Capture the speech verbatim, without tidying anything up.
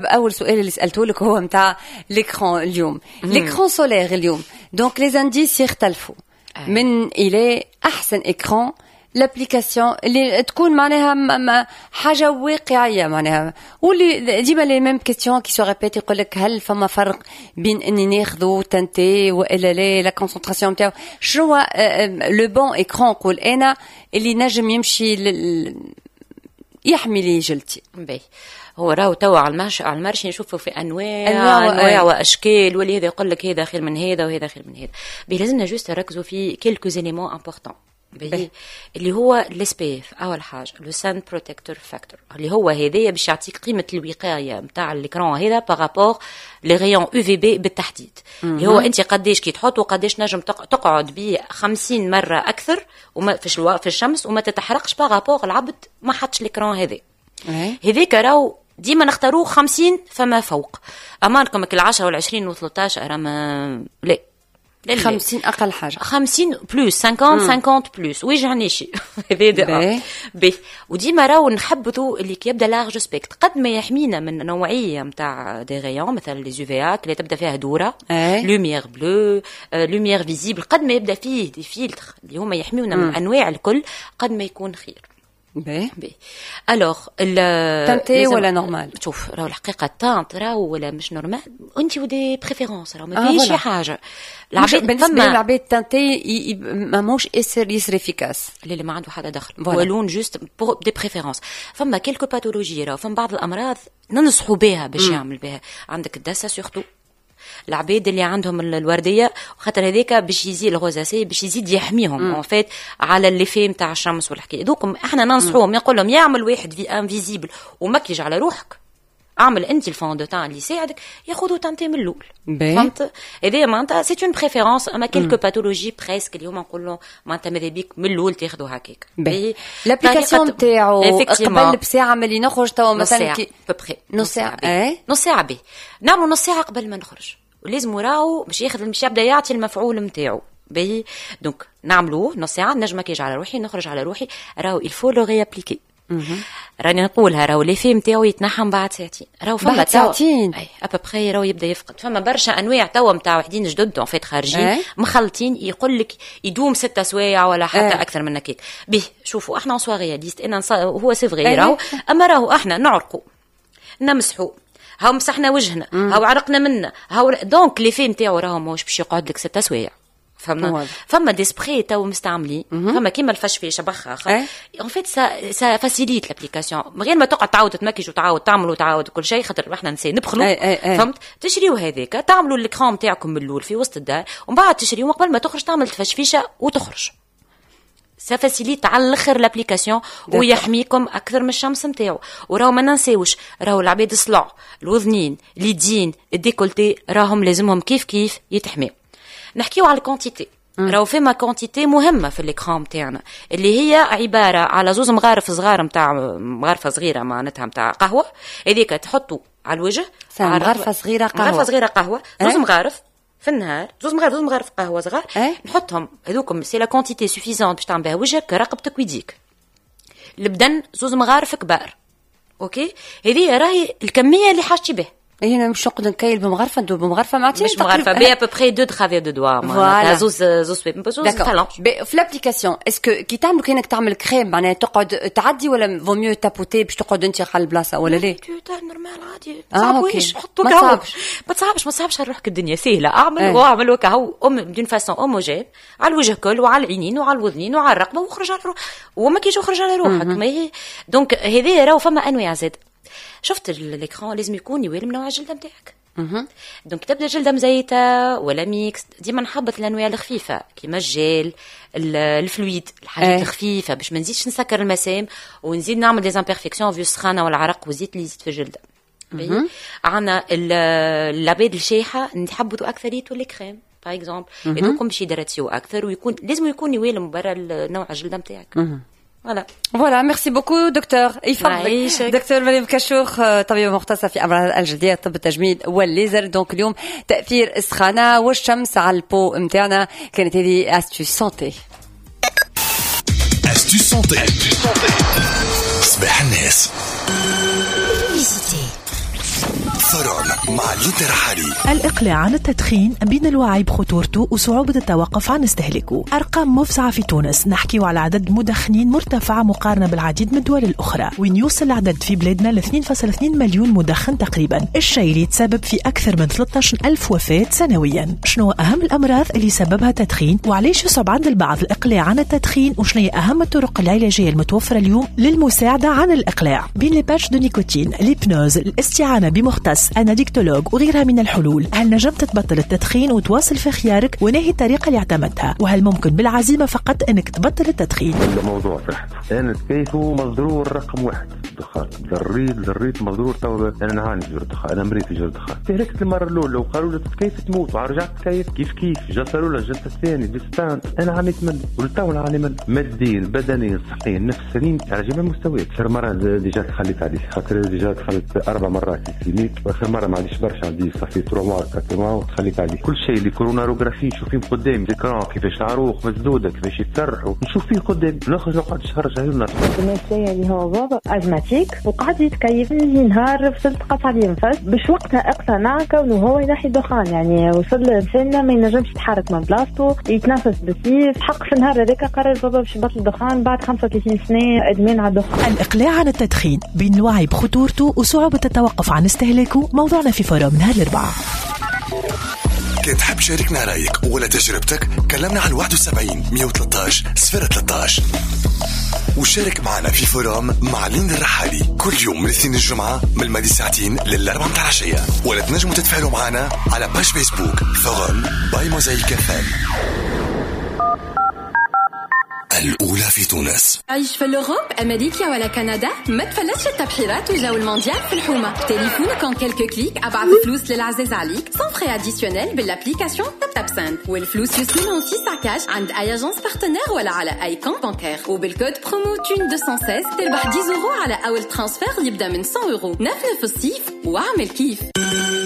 اول سؤال اللي سالته لك هو نتاع ليكران اليوم. ليكران سولير اليوم دونك لي انديس يختلفوا من الى احسن اكران لابليكاسيون اللي تكون معناها حاجه واقعيه معناها، واللي ديما لي ميم كيستيون كي سو ريبيت يقول لك هل فما فرق بين اني ناخذ تنتي والا لا، لا كونسنتراسيون نتاعو شنو لو بون اكران نقول انا اللي نجم يمشي لل... يحمي لي جلتي. باهي هو راهو توا على المارشي على المارشي نشوفوا في انواع انواع, أنواع واشكال، واللي هذا يقول لك هذا خير من هذا وهذا خير من هذا. باهي لازمنا جوست نركزوا في كيلكو زيليمون امبورطون باهي اللي هو الاس بي اف. اول حاجه لو سان بروتكتور فاكتور اللي هو هذايا باش يعطيك قيمه الوقايه نتاع الاكران هذا بارابور لي ريون يو في بي بالتحديد. اللي هو انت قداش كي تحط وقداش نجم تقعد به خمسين مره اكثر وما في الشوا في الشمس وما تتحرقش بارابور العبد ما حطش الاكران هذا. هذيك راهو ديما نختاروه خمسين فما فوق. امانكم كل عشرة ولا عشرين وثلاثة عشر ما لا خمسين أقل حاجة خمسين بلوس خمسين خمسين بلوس ويجعني شيء هذا به. وديما راهو نحبذوا اللي كيبدا لارج سبيكت قد ما يحمينا من نوعية متاع دي غيون مثلا لي زوفيات اللي تبدا فيها دورة لوميير بلو لوميير فيزيبل، قد ما يبدا فيه دي فيلتر اللي هما يحميونا من أنواع الكل قد ما يكون خير. باهي باهي الوغ تانتي ولا نورمال؟ شوف راهو الحقيقه التانت راهو ولا مش نورمال انت ودي بريفيرونس راهو ما فيش شي حاجه. العباد بالنسبه للعباد تانتي ما موش يسر يسر افيكاس اللي ما عنده حدا دخل هو لون جوست بور دي بريفيرونس. فما كيلكو باثولوجي راهو فما بعض الامراض ننصحوا بها باش يعمل بها. عندك الدسه سورتو العباد اللي عندهم الورديه وخاطر هذيك باش يزيد الغوزاسي باش يزيد يحميهم اون فيت على اللي فيه نتاع الشمس والحكايه دوكم. احنا ننصحوهم نقول لهم يعمل واحد في انفيزيبل ومكيج على روحك، اعمل انت الفون دو تان اللي يساعدك ياخذوا تانتي من الاول. فهمت هذه معناتها سي اون بريفيرونس. اما كيلكو باثولوجي بريسك اليوم نقول له معناتها ماذا بيك من الاول تاخذوا هكاك. لابليكاسيون نتاعو قبل بساعه ملي نخرج توا مثلا كي ببري نص ساعه اي نص ساعه به نعملوا نص ساعه قبل ما نخرج ولازم راهو باش ياخذ باش يبدا يعطي المفعول نتاعو باهي. دونك نعملوه نص ساعه نجم مكياج على روحي نخرج على روحي راهو الفو لو ريابليكي. راني نقولها راهو لي فيم نتاعو يتنحم بعد ساعتين راهو فما ساعتين اي ابري راهو يبدا يفقد. فما برشا انواع توا نتاع وحدين جدد اون فيت خارجين أه؟ مخلطين يقول لك يدوم ستة سوايع ولا حتى أه؟ اكثر من هكاك. به شوفوا احنا سواغيه ليست انا هو سي فغي راهو اما راهو احنا نعرقوا نمسحوا هاو مسحنا وجهنا هاو عرقنا منا هاو دونك لي في نتاعو راهو ماهوش باش يقعد لك ستة سوايع. فما فما دي سبراي تو مستعملين فما كيما الفشفيشه بخاخه ان فيت سا سا فاسيليت لابليكاسيون من غير ما تقعد تعاود تمكيج وتعاود تعمل وتعاود كل شيء خاطر احنا نسي نبخلوا. فهمت تشريو هذاك تعملوا الكرام تاعكم من الاول في وسط الدار ومن بعد تشريو قبل ما تخرج تعمل الفشفيشه وتخرج. سا فاسيليت على الاخر لابليكاسيون ويحميكم اكثر من الشمس نتاعو. وراهو ما ننساوش راهو العباد الصلع الوذنين اليدين الديكولتي راهم لازمهم كيف كيف يتحميو. نحكيو على الكونتيتي راهو فما كونتيتي مهمه في الاكرام تاعنا اللي هي عباره على زوز مغارف صغار نتاع مغارفه صغيره معناتها نتاع قهوه هذيك تحطوا على الوجه مغارفه صغيره قهوه مغارفه صغيره قهوه زوز مغارف في النهار زوز مغارف زوز مغارف قهوه صغار أه؟ نحطهم هذوكم سي لا كونتيتي سوفيزونت باش تعمل بها وجهك رقبتك ويديك. البدن زوز مغارف كبار اوكي هذه راهي الكميه اللي حاجتي به. هنا مش نقعد نكيل بمغرفه ندوب بمغرفه ما عرفتش مش مغرفه بي ابري دو ترافير دو دوا معناتها زوز زوز زوز فالون في لابليكاسيون اسكو كي تعملوا كانك تعمل كريم معناها تقعد تعدي ولا فو ميو تابوتي باش تقعد انت على البلاصه ولا لا؟ تاع نورمال عادي صعبوش حطوا كهو ما تصعبش ما تصعبش روحك الدنيا سهله اعمل أه. واعمل وكهو ام دون فاسون اوموجين على الوجه كل وعلى العينين وعلى الوذنين وعلى الرقبه وخرج على روح وما كيش يخرج على روحك ما هي دونك هذه راهو فما انواع زاد. شفت الاكران لازم يكون يوالي من نوع الجلده نتاعك. اها دونك تبدا جلده مزيته ولا ميكس ديما نحبط الانواع الخفيفه كيما الجيل الفلويد الحاجات أه. الخفيفه باش ما نزيدش نسكر المسام ونزيد نعمل دي امبيرفيكسيون في السخانه والعرق والزيت اللي يزيد في الجلده. عندنا العباد الشايحه نحبطوا اكثر يتو لي كريم باغ اكزومبل يدوكم باش يدراتيو اكثر ويكون لازم يكون يوالي من برا نوع الجلده نتاعك. Voilà. Voilà, merci beaucoup دكتور. يفضلك دكتور مريم كشوخ طبيبة مختصة في أمراض الجلدية طب التجميل والليزر. دونك اليوم تأثير السخانة والشمس على البو متاعنا كانت هذه أستو سونتي. أستو سونتي صباح الناس. فرام مع ليندا رحالي. الإقلاع عن التدخين بين الوعي بخطورته وصعوبة التوقف عن استهلاكه. أرقام مفزعة في تونس، نحكي على عدد مدخنين مرتفعة مقارنة بالعديد من الدول الأخرى، وين يوصل العدد في بلادنا ل اثنين فاصلة اثنين مليون مدخن تقريبا، الشيء اللي يتسبب في أكثر من ثلاثة عشر ألف وفاة سنويا. شنو أهم الأمراض اللي سببها التدخين، وعليش يصعب عند البعض الإقلاع عن التدخين، وشنو أهم الطرق العلاجية المتوفرة اليوم للمساعدة عن الإقلاع؟ بين لي باتش دو نيكوتين، الهيبنوز، الاستعانة بمختص، أناديكتولوج وغيرها من الحلول. هل نجمت تبطل التدخين وتواصل في خيارك؟ ونهي الطريقة اللي اعتمدتها؟ وهل ممكن بالعزيمة فقط أنك تبطل التدخين؟ الموضوع صحته أنا كيف مصدرور رقم واحد دخان، ذريت ذريت مصدرور تو أنا نعاني في الدخان، أنا مريت في الدخان. تهلكت المرة الأولى وقالوا لي كيف تموت، ورجعت كيف كيف كيف جلسة الأولى الجلسة الثانية جلستان، أنا عانيت منه والتو نعاني منه، ماديا بدنيا صحيا نفسيا على جميع المستويات. آخر مرة ديجا تخليت عليه، خاطر ديجا دخلت أربع مرات الكلينيك، وآخر مرة ما عنديش برشا، عندي صافي تروا موا كاتر موا وتخليت عليه. كل شيء اللي كوروناروغرافي نشوف فيه قدامي، ذكرى كيفاش العروق مسدودة، كيفاش يتسرحوا، نشوف فيه قدامي، نخرج نقعد نشهرج عليه الناس. النفسية اللي هو بابا أزماتيك، وقعد يتكيف نجي نهار فصلت قطع لي نفس، باش وقتها اقتنع كونه هو ينحي الدخان، يعني وصل لإنسان ما ينجمش يتحرك من بلاصتو، يتنفس بسيف، حق في النهار هذاك قرر بابا باش يبطل الدخان بعد خمسة وثلاثين سنة إدمان على الدخان. الإقلاع عن التدخين بين الوعي بخطورته وصعوبة التوقف عن استهلاكه، موضوعنا في فورم نهار الأربعاء. كنت تحب شاركنا رأيك ولا تجربتك؟ كلمنا على واحد وسبعين مية وثلاثة عشر صفر ثلاثة عشر وشارك معنا في فورم مع ليندا الرحالي كل يوم من الاثنين الجمعة من الماضي ساعتين للأربعة متاع العشية، ولا تنجموا تتفاعلوا معنا على باج فيسبوك فورم باي موزايك اف ام. الأولى في تونس. عيش في الأوروب، أمريكا ولا كندا، ما تفلتش التبحيرات وجو المونديال في الحومة. تليفونك ان كلكو كليك، أبعث فلوس للعزيز عليك سان فري أديسيونيل بالابليكاسيون تاب تاب سند، والفلوس يوصلون في ساكاش عند أي أجنس بارتنير ولا على أي كونت بانكير، وبالكود برومو تون مئتين وستة عشر تربح عشرة يورو على أول ترانسفير يبدأ من مئة يورو. نفنف الصيف واعمل كيف.